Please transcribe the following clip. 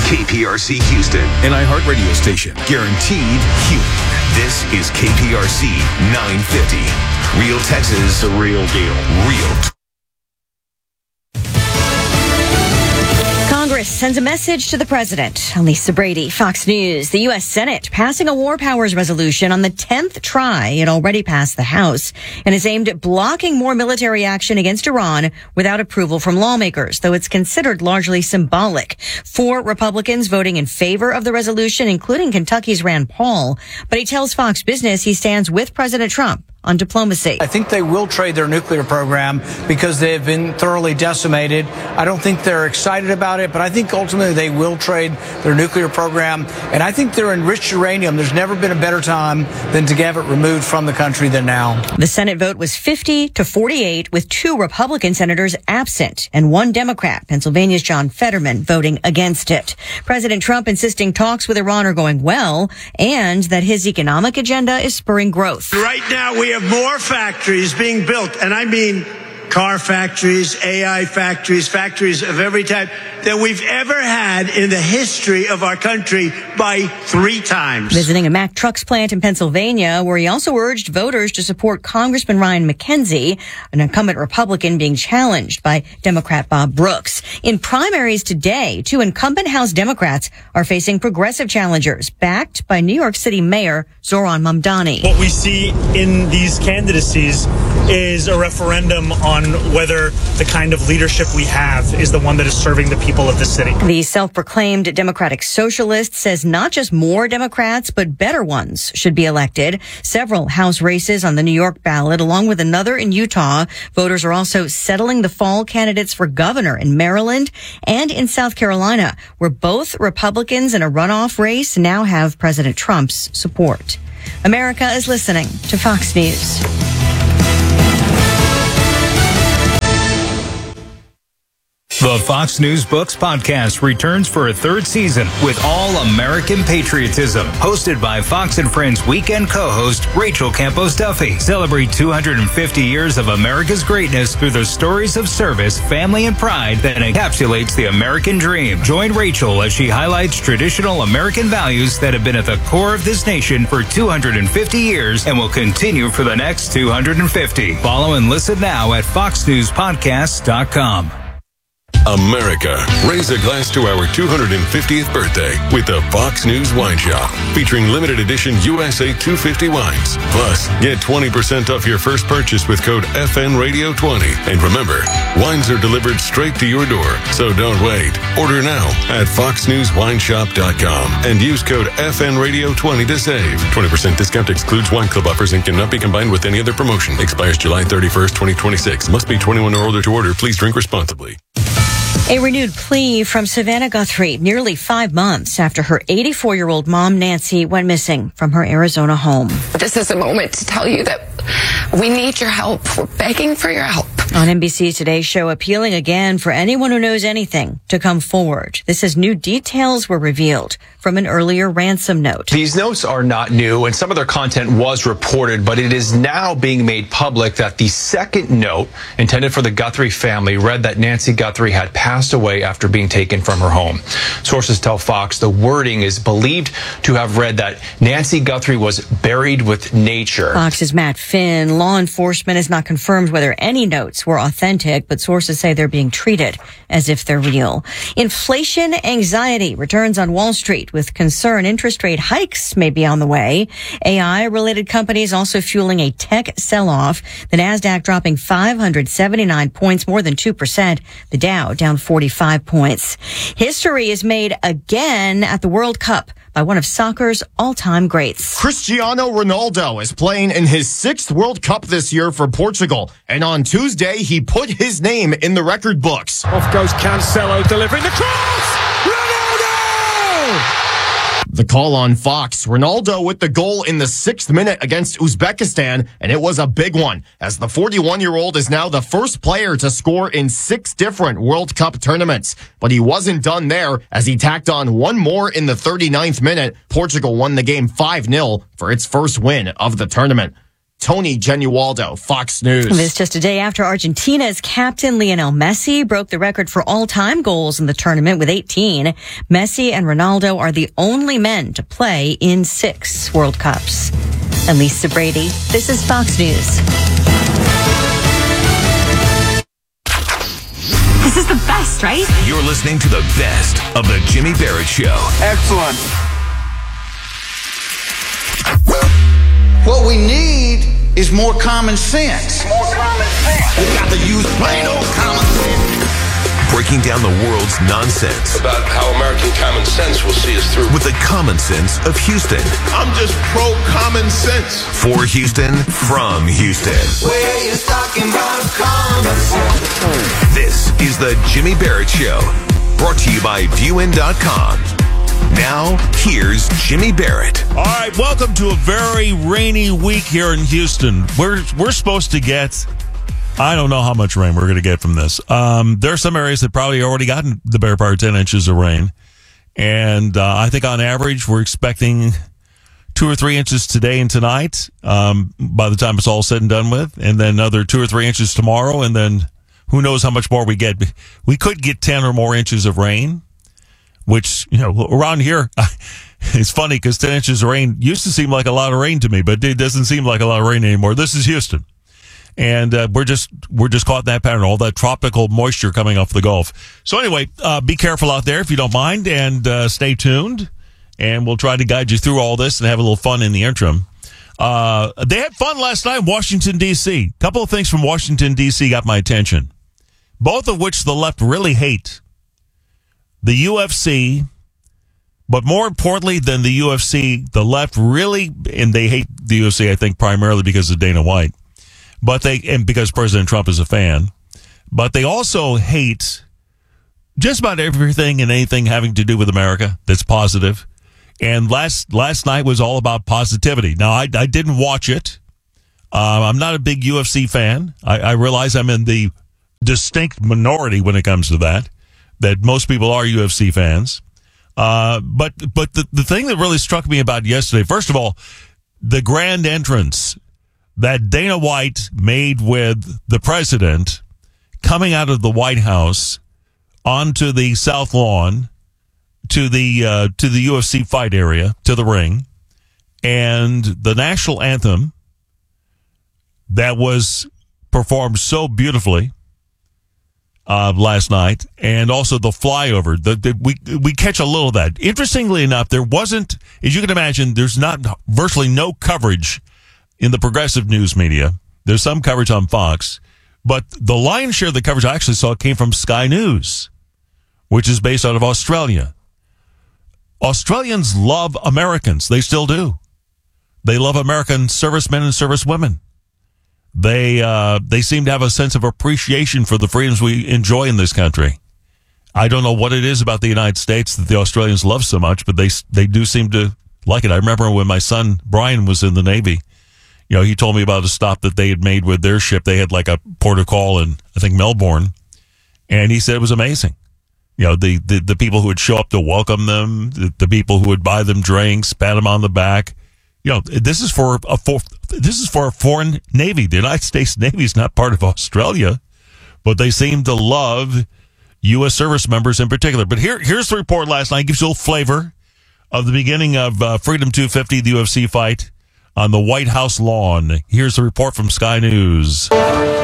KPRC Houston, an iHeartRadio station, guaranteed human. This is KPRC 950. Real Texas, the real deal. Real. Congress sends a message to the president. Lisa Brady, Fox News. The U.S. Senate passing a war powers resolution on the 10th try. It already passed the House and is aimed at blocking more military action against Iran without approval from lawmakers, though it's considered largely symbolic. 4 Republicans voting in favor of the resolution, including Kentucky's Rand Paul. But he tells Fox Business he stands with President Trump on diplomacy. I think they will trade their nuclear program because they have been thoroughly decimated. I don't think they're excited about it, but I think ultimately they will trade their nuclear program. And I think their enriched uranium, there's never been a better time than to have it removed from the country than now. The Senate vote was 50-48, with 2 Republican senators absent and 1 Democrat, Pennsylvania's John Fetterman, voting against it. President Trump insisting talks with Iran are going well and that his economic agenda is spurring growth. Right now, we have more factories being built, and I mean car factories, AI factories, factories of every type than we've ever had in the history of our country by 3 times. Visiting a Mack Trucks plant in Pennsylvania, where he also urged voters to support Congressman Ryan McKenzie, an incumbent Republican being challenged by Democrat Bob Brooks. In primaries today, 2 incumbent House Democrats are facing progressive challengers, backed by New York City Mayor Zohran Mamdani. What we see in these candidacies is a referendum on whether the kind of leadership we have is the one that is serving the people of the city. The self-proclaimed Democratic Socialist says not just more Democrats, but better ones should be elected. Several House races on the New York ballot, along with another in Utah. Voters are also settling the fall candidates for governor in Maryland and in South Carolina, where both Republicans in a runoff race now have President Trump's support. America is listening to Fox News. The Fox News Books podcast returns for a 3rd season with all-American patriotism. Hosted by Fox and Friends weekend co-host Rachel Campos Duffy. Celebrate 250 years of America's greatness through the stories of service, family, and pride that encapsulates the American dream. Join Rachel as she highlights traditional American values that have been at the core of this nation for 250 years and will continue for the next 250. Follow and listen now at foxnewspodcast.com. America, raise a glass to our 250th birthday with the Fox News Wine Shop, featuring limited edition USA 250 wines. Plus, get 20% off your first purchase with code FNRadio20. And remember, wines are delivered straight to your door, so don't wait. Order now at foxnewswineshop.com and use code FNRadio20 to save. 20% discount excludes wine club offers and cannot be combined with any other promotion. Expires July 31st, 2026. Must be 21 or older to order. Please drink responsibly. A renewed plea from Savannah Guthrie nearly 5 months after her 84-year-old mom, Nancy, went missing from her Arizona home. This is a moment to tell you that we need your help. We're begging for your help. On NBC's Today Show, appealing again for anyone who knows anything to come forward. This as new details were revealed from an earlier ransom note. These notes are not new, and some of their content was reported, but it is now being made public that the second note, intended for the Guthrie family, read that Nancy Guthrie had passed away after being taken from her home. Sources tell Fox the wording is believed to have read that Nancy Guthrie was buried with nature. Fox's Matt Finn. Law enforcement has not confirmed whether any notes were authentic, but sources say they're being treated as if they're real. Inflation anxiety returns on Wall Street, with concern interest rate hikes may be on the way. AI-related companies also fueling a tech sell-off. The Nasdaq dropping 579 points, more than 2%. The Dow down 45 points. History is made again at the World Cup by one of soccer's all-time greats. Cristiano Ronaldo is playing in his 6th World Cup this year for Portugal. And on Tuesday, he put his name in the record books. Off goes Cancelo, delivering the cross! Ronaldo! The call on Fox, Ronaldo with the goal in the 6th minute against Uzbekistan, and it was a big one, as the 41-year-old is now the first player to score in 6 different World Cup tournaments. But he wasn't done there, as he tacked on one more in the 39th minute. Portugal won the game 5-0 for its first win of the tournament. Tony Genualdo, Fox News. This just a day after Argentina's captain Lionel Messi broke the record for all-time goals in the tournament with 18. Messi and Ronaldo are the only men to play in 6 World Cups. I'm Lisa Brady. This is Fox News. This is the best, right? You're listening to the best of the Jimmy Barrett Show. Excellent. What we need is more common sense. More common sense. We got to use plain old common sense. Breaking down the world's nonsense. About how American common sense will see us through. With the common sense of Houston. I'm just pro common sense. For Houston, from Houston. Where you talking about common sense? This is the Jimmy Barrett Show. Brought to you by Viewin.com. Now, here's Jimmy Barrett. All right, welcome to a very rainy week here in Houston. We're supposed to get, I don't know how much rain we're going to get from this. There are some areas that probably already gotten the better part of 10 inches of rain. And I think on average, we're expecting 2 or 3 inches today and tonight by the time it's all said and done with. And then another 2 or 3 inches tomorrow. And then who knows how much more we get. We could get 10 or more inches of rain. Which, around here, it's funny because 10 inches of rain used to seem like a lot of rain to me, but it doesn't seem like a lot of rain anymore. This is Houston. And we're just caught in that pattern, all that tropical moisture coming off the Gulf. So anyway, be careful out there if you don't mind, and stay tuned. And we'll try to guide you through all this and have a little fun in the interim. They had fun last night in Washington, D.C. A couple of things from Washington, D.C. got my attention, both of which the left really hate. The UFC, but more importantly than the UFC, the left really, and they hate the UFC, I think, primarily because of Dana White, and because President Trump is a fan, but they also hate just about everything and anything having to do with America that's positive. And last night was all about positivity. Now, I didn't watch it. I'm not a big UFC fan. I realize I'm in the distinct minority when it comes to that most people are UFC fans. But the thing that really struck me about yesterday, first of all, the grand entrance that Dana White made with the president coming out of the White House onto the South Lawn to the UFC fight area, to the ring, and the national anthem that was performed so beautifully last night, and also the flyover. We catch a little of that. Interestingly enough, there wasn't, as you can imagine, there's not virtually no coverage in the progressive news media. There's some coverage on Fox, but the lion's share of the coverage I actually saw came from Sky News, which is based out of Australia. Australians love Americans. They still do. They love American servicemen and servicewomen. They seem to have a sense of appreciation for the freedoms we enjoy in this country. I don't know what it is about the United States that the Australians love so much, but they do seem to like it. I remember when my son Brian was in the Navy, he told me about a stop that they had made with their ship. They had like a port of call in, I think, Melbourne, and he said it was amazing. The people who would show up to welcome them, the people who would buy them drinks, pat them on the back. This is for a foreign navy. The United States Navy is not part of Australia, but they seem to love U.S. service members in particular. But here's the report last night. It gives you a little flavor of the beginning of Freedom 250, the UFC fight on the White House lawn. Here's the report from Sky News.